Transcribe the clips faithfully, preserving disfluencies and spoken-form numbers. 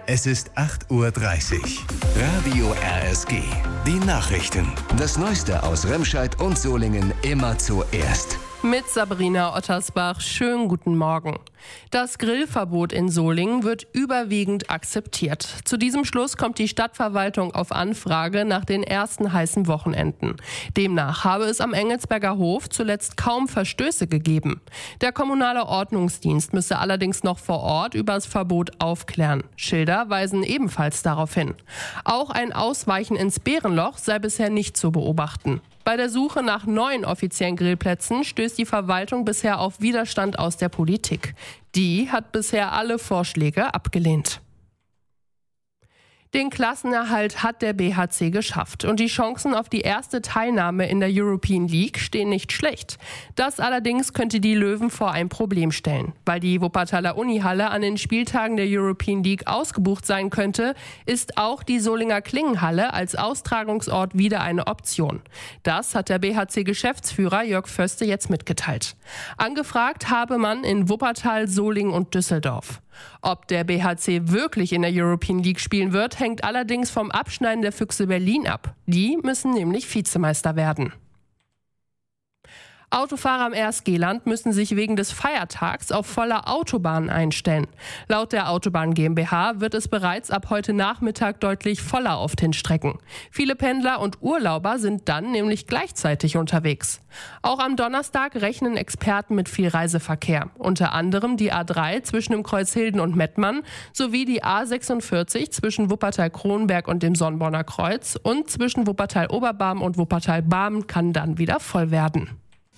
Es ist acht Uhr dreißig. Radio R S G. Die Nachrichten. Das Neueste aus Remscheid und Solingen immer zuerst. Mit Sabrina Ottersbach. Schönen guten Morgen. Das Grillverbot in Solingen wird überwiegend akzeptiert. Zu diesem Schluss kommt die Stadtverwaltung auf Anfrage nach den ersten heißen Wochenenden. Demnach habe es am Engelsberger Hof zuletzt kaum Verstöße gegeben. Der kommunale Ordnungsdienst müsse allerdings noch vor Ort über das Verbot aufklären. Schilder weisen ebenfalls darauf hin. Auch ein Ausweichen ins Bärenloch sei bisher nicht zu beobachten. Bei der Suche nach neuen offiziellen Grillplätzen stößt die Verwaltung bisher auf Widerstand aus der Politik. Die hat bisher alle Vorschläge abgelehnt. Den Klassenerhalt hat der B H C geschafft und die Chancen auf die erste Teilnahme in der European League stehen nicht schlecht. Das allerdings könnte die Löwen vor ein Problem stellen. Weil die Wuppertaler Unihalle an den Spieltagen der European League ausgebucht sein könnte, ist auch die Solinger Klingenhalle als Austragungsort wieder eine Option. Das hat der B H C-Geschäftsführer Jörg Förste jetzt mitgeteilt. Angefragt habe man in Wuppertal, Solingen und Düsseldorf. Ob der B H C wirklich in der European League spielen wird, hängt allerdings vom Abschneiden der Füchse Berlin ab. Die müssen nämlich Vizemeister werden. Autofahrer im R S G-Land müssen sich wegen des Feiertags auf voller Autobahn einstellen. Laut der Autobahn GmbH wird es bereits ab heute Nachmittag deutlich voller auf den Strecken. Viele Pendler und Urlauber sind dann nämlich gleichzeitig unterwegs. Auch am Donnerstag rechnen Experten mit viel Reiseverkehr. Unter anderem die A drei zwischen dem Kreuz Hilden und Mettmann sowie die A sechsundvierzig zwischen Wuppertal-Kronberg und dem Sonnborner Kreuz und zwischen Wuppertal-Oberbarm und Wuppertal-Barm kann dann wieder voll werden.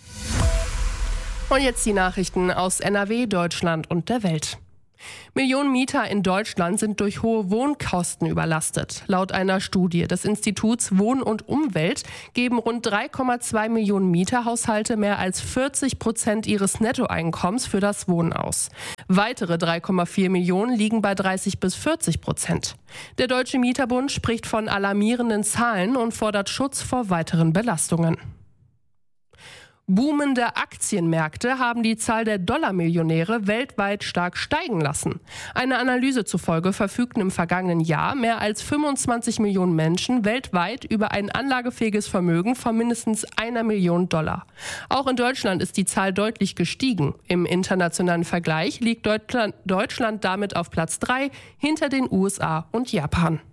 Und jetzt die Nachrichten aus N R W, Deutschland und der Welt. Millionen Mieter in Deutschland sind durch hohe Wohnkosten überlastet. Laut einer Studie des Instituts Wohn und Umwelt geben rund drei Komma zwei Millionen Mieterhaushalte mehr als vierzig Prozent ihres Nettoeinkommens für das Wohnen aus. Weitere drei Komma vier Millionen liegen bei dreißig bis vierzig Prozent. Der Deutsche Mieterbund spricht von alarmierenden Zahlen und fordert Schutz vor weiteren Belastungen. Boomende Aktienmärkte haben die Zahl der Dollarmillionäre weltweit stark steigen lassen. Einer Analyse zufolge verfügten im vergangenen Jahr mehr als fünfundzwanzig Millionen Menschen weltweit über ein anlagefähiges Vermögen von mindestens einer Million Dollar. Auch in Deutschland ist die Zahl deutlich gestiegen. Im internationalen Vergleich liegt Deutschland, Deutschland damit auf Platz drei hinter den U S A und Japan.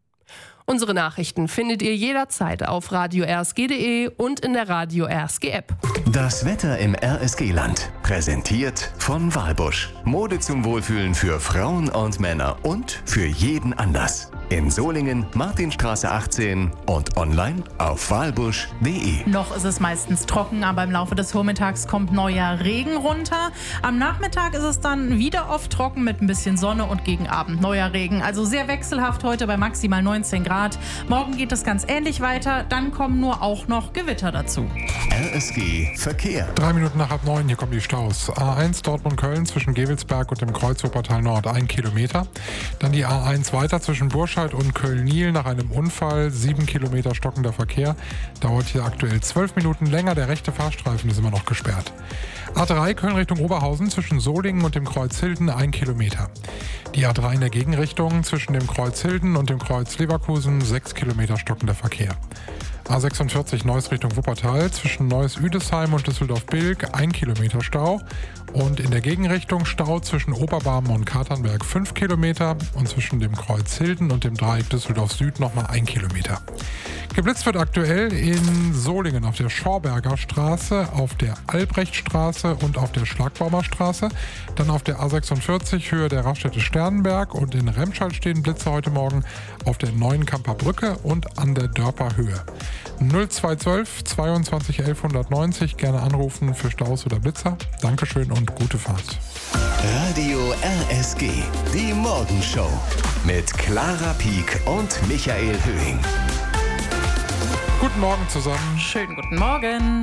Unsere Nachrichten findet ihr jederzeit auf radio r s g punkt d e und in der Radio R S G App. Das Wetter im R S G-Land. Präsentiert von Walbusch. Mode zum Wohlfühlen für Frauen und Männer und für jeden Anlass. In Solingen, Martinstraße achtzehn und online auf walbusch punkt d e. Noch ist es meistens trocken, aber im Laufe des Vormittags kommt neuer Regen runter. Am Nachmittag ist es dann wieder oft trocken mit ein bisschen Sonne und gegen Abend neuer Regen. Also sehr wechselhaft heute bei maximal neunzehn Grad. Morgen geht es ganz ähnlich weiter, dann kommen nur auch noch Gewitter dazu. R S G Verkehr. Drei Minuten nach halb neun, hier kommen die Staus. A eins Dortmund-Köln zwischen Gewelsberg und dem Kreuz Wuppertal Nord, ein Kilometer. Dann die A eins weiter zwischen Burscheid und Köln-Niel nach einem Unfall, sieben Kilometer stockender Verkehr. Dauert hier aktuell zwölf Minuten länger, der rechte Fahrstreifen ist immer noch gesperrt. A drei Köln Richtung Oberhausen zwischen Solingen und dem Kreuz Hilden, ein Kilometer. Die A drei in der Gegenrichtung zwischen dem Kreuz Hilden und dem Kreuz Leverkusen, sechs Kilometer stockender Verkehr. A sechsundvierzig Neuss Richtung Wuppertal zwischen Neuss-Üdesheim und Düsseldorf-Bilk, ein Kilometer Stau. Und in der Gegenrichtung Stau zwischen Oberbarmen und Katernberg fünf Kilometer und zwischen dem Kreuz Hilden und dem Dreieck Düsseldorf Süd nochmal ein Kilometer. Geblitzt wird aktuell in Solingen auf der Schorberger Straße, auf der Albrechtstraße und auf der Schlagbaumer Straße. Dann auf der A sechsundvierzig Höhe der Raststätte Sternenberg und in Remscheid stehen Blitze heute Morgen auf der Neuenkamper Brücke und an der Dörper Höhe. null zwei eins zwei zweiundzwanzig elf hundertneunzig, gerne anrufen für Staus oder Blitzer. Dankeschön und gute Fahrt. Radio R S G, die Morgenshow mit Clara Pieck und Michael Höhing. Guten Morgen zusammen. Schönen guten Morgen.